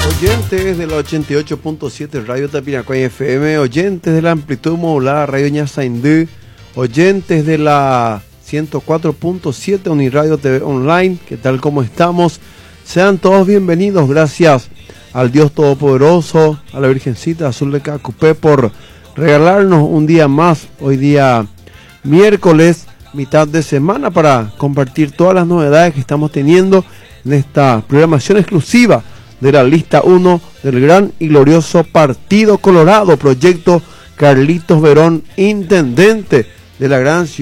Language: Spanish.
Oyentes de la 88.7 Radio Tapiracoy FM, oyentes de la amplitud modulada Radio Ñasaindú, oyentes de la 104.7 Uniradio TV Online, ¿qué tal? ¿Cómo estamos? Sean todos bienvenidos, gracias al Dios Todopoderoso, a la Virgencita Azul de Cacupé por regalarnos un día más, hoy día miércoles, mitad de semana, para compartir todas las novedades que estamos teniendo en esta programación exclusiva de la lista 1 del gran y glorioso Partido Colorado, proyecto Carlitos Verón, intendente de la gran ciudad